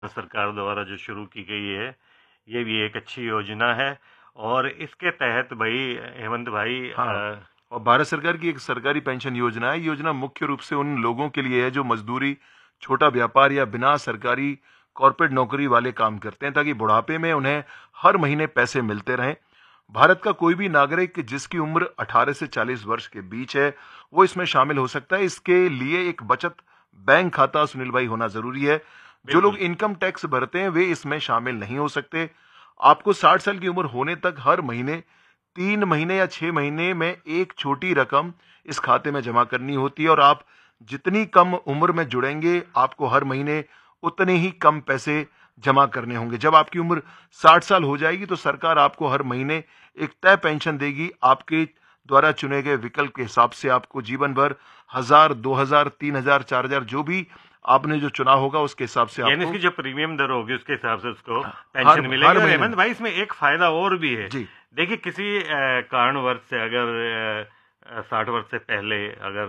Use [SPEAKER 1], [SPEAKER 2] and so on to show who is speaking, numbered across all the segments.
[SPEAKER 1] सरकार द्वारा जो शुरू की गई है, ये भी एक अच्छी योजना है। और इसके तहत भाई हेमंत भाई
[SPEAKER 2] हाँ, और भारत सरकार की एक सरकारी पेंशन योजना है। ये योजना मुख्य रूप से उन लोगों के लिए है जो मजदूरी, छोटा व्यापार या बिना सरकारी कॉर्पोरेट नौकरी वाले काम करते हैं, ताकि बुढ़ापे में उन्हें हर महीने पैसे मिलते रहें। भारत का कोई भी नागरिक जिसकी उम्र 18 से 40 वर्ष के बीच है, वो इसमें शामिल हो सकता है। इसके लिए एक बचत बैंक खाता, सुनील भाई, होना जरूरी है। जो लोग
[SPEAKER 1] बिल्कुल।
[SPEAKER 2] इनकम टैक्स भरते हैं वे इसमें शामिल नहीं हो सकते। आपको 60 साल की उम्र होने तक हर महीने 3 महीने या 6 महीने में एक छोटी रकम इस खाते में जमा करनी होती है, और आप जितनी कम उम्र में जुड़ेंगे आपको हर महीने उतने ही कम पैसे जमा करने होंगे। जब आपकी उम्र 60 साल हो जाएगी तो सरकार आपको हर महीने एक तय पेंशन देगी। आपके द्वारा चुने गए विकल्प के हिसाब से आपको जीवन भर 1000, 2000, 3000, 4000 जो भी आपने जो चुना होगा उसके हिसाब से
[SPEAKER 1] यानी
[SPEAKER 2] आपको
[SPEAKER 1] इसकी जो प्रीमियम दर होगी उसके हिसाब से उसको
[SPEAKER 2] हर
[SPEAKER 1] पेंशन मिलेगी।
[SPEAKER 2] हर
[SPEAKER 1] और
[SPEAKER 2] महीने
[SPEAKER 1] हेमंत भाई इसमें एक फायदा और भी है।
[SPEAKER 2] जी
[SPEAKER 1] देखिए, किसी कारणवश से अगर 60 वर्ष से पहले अगर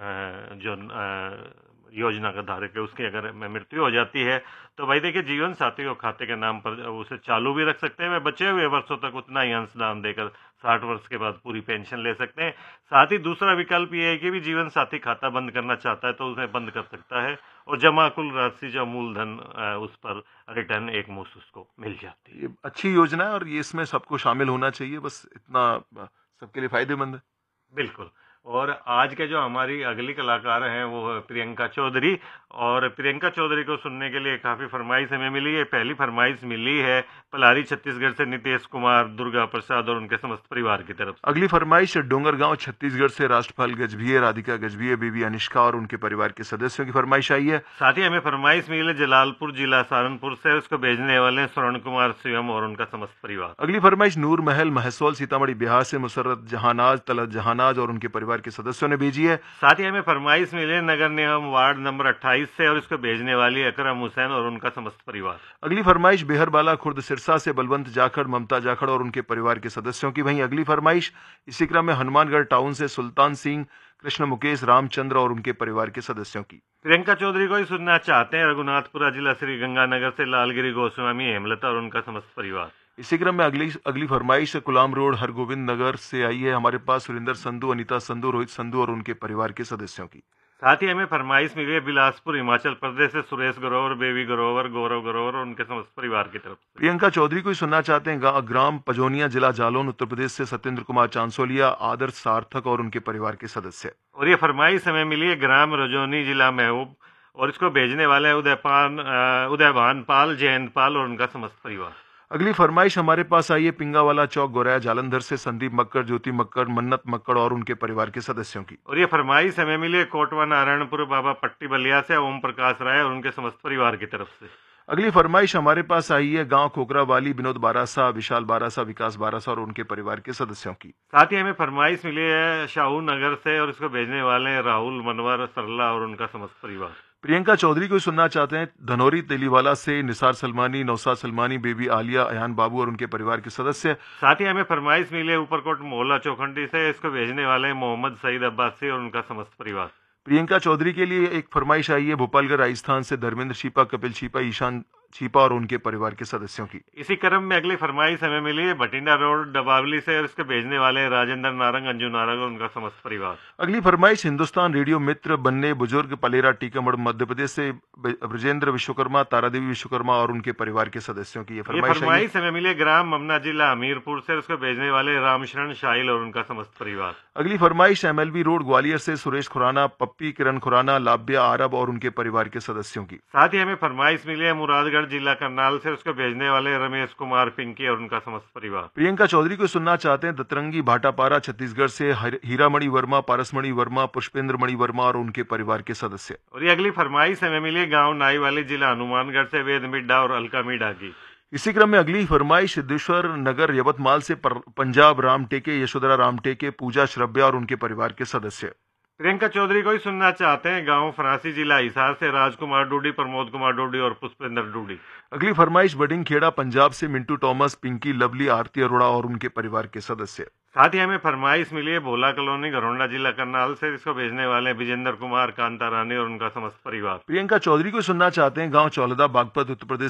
[SPEAKER 1] जो योजना का धारक है उसकी अगर मृत्यु हो जाती है, तो भाई देखिए जीवन साथी को खाते के नाम पर उसे चालू भी रख सकते हैं। वह बचे हुए वर्षों तक उतना ही अंशदान देकर 60 वर्ष के बाद पूरी पेंशन ले सकते हैं। साथ ही दूसरा विकल्प ये है कि भी जीवन साथी खाता बंद करना चाहता है तो उसे बंद कर सकता है, और जमा कुल राशि जो मूलधन उस पर रिटर्न एक मुश्त उसको मिल जाती है।
[SPEAKER 2] ये अच्छी योजना है और ये इसमें सबको शामिल होना चाहिए, बस इतना सबके लिए फायदेमंद है।
[SPEAKER 1] बिल्कुल। और आज के जो हमारी अगली कलाकार हैं वो है प्रियंका चौधरी। और प्रियंका चौधरी को सुनने के लिए काफ़ी फरमाइश हमें मिली है। पहली फरमाइश मिली है पलारी छत्तीसगढ़ से नीतीश कुमार, दुर्गा प्रसाद और उनके समस्त परिवार की तरफ से।
[SPEAKER 2] अगली फरमाइश डोंगरगांव छत्तीसगढ़ से राष्ट्रपाल गजभिये, राधिका गजभिये, बेबी अनिष्का और उनके परिवार के सदस्यों की फरमाइश आई है।
[SPEAKER 1] साथ ही हमें फरमाइश मिली है जलालपुर जिला सहारनपुर से, उसको भेजने वाले हैं स्वर्ण कुमार शिवम और उनका समस्त परिवार।
[SPEAKER 2] अगली फरमाइश नूर महल महसौल सीतामढ़ी बिहार से मुसर्रत जहानाज, तलत जहानाज और उनके परिवार के सदस्यों ने भेजी है।
[SPEAKER 1] साथ ही हमें फरमाइश मिली है नगर निगम वार्ड नंबर 28 से, और इसको भेजने वाली अकरम हुसैन और उनका समस्त परिवार।
[SPEAKER 2] अगली फरमाइश बेहरबाला खुर्द सिरसा से बलवंत जाखड़, ममता जाखड़ और उनके परिवार के सदस्यों की। वहीं अगली फरमाइश इसी क्रम में हनुमानगढ़ टाउन से सुल्तान सिंह, कृष्ण मुकेश, रामचंद्र और उनके परिवार के सदस्यों की।
[SPEAKER 1] प्रियंका चौधरी को ही सुनना चाहते हैं रघुनाथपुरा जिला श्री गंगानगर से लालगिरी गोस्वामी, हेमलता और उनका समस्त परिवार।
[SPEAKER 2] इसी क्रम में अगली अगली फरमाइश कुलाम रोड हरगोविंद नगर से आई है हमारे पास सुरेंद्र संधू, अनीता संधू, रोहित संधू और उनके परिवार के सदस्यों की।
[SPEAKER 1] साथ ही हमें फरमाइश मिली है बिलासपुर हिमाचल प्रदेश से सुरेश ग्रोवर, बेबी ग्रोवर, गौरव ग्रोवर और उनके समस्त परिवार की तरफ से।
[SPEAKER 2] प्रियंका चौधरी को ही सुनना चाहते हैं ग्राम पजोनिया, जिला जालौन, उत्तर प्रदेश से सत्येंद्र कुमार चांसोलिया, आदर्श सार्थक और उनके परिवार के सदस्य।
[SPEAKER 1] और ये फरमाइश हमें मिली है ग्राम रजौनी, जिला महबूब, और इसको भेजने वाले हैं उदयभान पाल, जयंत पाल और उनका समस्त परिवार।
[SPEAKER 2] अगली फरमाइश हमारे पास आई है पिंगावाला चौक, गोरैया, जालंधर से संदीप मक्कड़, ज्योति मक्कड़, मन्नत मक्कड़ और उनके परिवार के सदस्यों की।
[SPEAKER 1] और ये फरमाइश हमें मिली है कोटवा नारायणपुर बाबा पट्टी बलिया से ओम प्रकाश राय और उनके समस्त परिवार की तरफ से।
[SPEAKER 2] अगली फरमाइश हमारे पास आई है गांव खोकरा वाली, विनोद बारासा, विशाल बारासा, विकास बारासा और उनके परिवार के सदस्यों की।
[SPEAKER 1] साथ ही हमें फरमाइश मिली है शाहू नगर से, और इसको भेजने वाले हैं राहुल, मनवर, सरला और उनका समस्त परिवार।
[SPEAKER 2] प्रियंका चौधरी को सुनना चाहते हैं धनौरी तेलीवाला से निसार सलमानी, नौसाद सलमानी, बेबी आलिया, अयान बाबू और उनके परिवार के सदस्य।
[SPEAKER 1] साथ ही हमें फरमाइश मिली है ऊपरकोट मोहल्ला चौखंडी से, इसको भेजने वाले हैं मोहम्मद सईद अब्बासी और उनका समस्त परिवार।
[SPEAKER 2] प्रियंका चौधरी के लिए एक फरमाइश आई है भोपालगढ़ राजस्थान से धर्मेंद्र छिपा, कपिल छिपा, ईशान छिपा और उनके परिवार के सदस्यों की।
[SPEAKER 1] इसी क्रम में अगली फरमाइश हमें मिली है भटिंडा रोड डबावली से, और इसके भेजने वाले हैं राजेंद्र नारंग, अंजू नारंग और उनका समस्त परिवार।
[SPEAKER 2] अगली फरमाइश हिंदुस्तान रेडियो मित्र बन्ने बुजुर्ग पलेरा टीकमगढ़ मध्य प्रदेश से ब्रजेंद्र विश्वकर्मा, तारादेवी विश्वकर्मा और उनके परिवार के सदस्यों की।
[SPEAKER 1] ये फरमाइश हमें मिली है ग्राम ममना, जिला हमीरपुर से, उसको भेजने वाले रामशरण शाहिल और उनका समस्त परिवार।
[SPEAKER 2] अगली फरमाइश एमएलबी रोड ग्वालियर से सुरेश खुराना, पप्पी, किरण खुराना, लाभ्या आरब और उनके परिवार के सदस्यों की।
[SPEAKER 1] साथ ही हमें फरमाइश मिली है मुरादगढ़ जिला करनाल से, उसको भेजने वाले रमेश कुमार पिंकी और उनका समस्त परिवार।
[SPEAKER 2] प्रियंका चौधरी को सुनना चाहते हैं दतरंगी भाटापारा छत्तीसगढ़ से हीरामणि वर्मा, पारसमणि वर्मा, पुष्पेंद्र मणि वर्मा और उनके परिवार के सदस्य।
[SPEAKER 1] और ये अगली फरमाइश हमें मिली गांव नाई वाली, जिला हनुमानगढ़ से वेद मिड्डा और अलका मिड्डा की।
[SPEAKER 2] इसी क्रम में अगली फरमाइश सिद्धेश्वर नगर यवतमाल से पंजाब राम टेके, यशोधरा राम टेके, पूजा श्रव्या और उनके परिवार के सदस्य।
[SPEAKER 1] प्रियंका चौधरी को ही सुनना चाहते हैं। गांव फरासी, जिला हिसार से राजकुमार डूडी, प्रमोद कुमार डूडी और पुष्पेंद्र डूडी।
[SPEAKER 2] अगली फरमाइश बडिंग खेड़ा पंजाब से मिंटू टॉमस, पिंकी, लवली, आरती अरोड़ा और उनके परिवार के सदस्य।
[SPEAKER 1] साथ ही हमें फरमाइश मिली है भोला कॉलोनी, घरौंडा जिला करनाल से, जिसको भेजने वाले हैं विजेंद्र कुमार, कांता रानी और उनका समस्त परिवार।
[SPEAKER 2] प्रियंका चौधरी को सुनना चाहते हैं गांव चौलदा, बागपत, उत्तर प्रदेश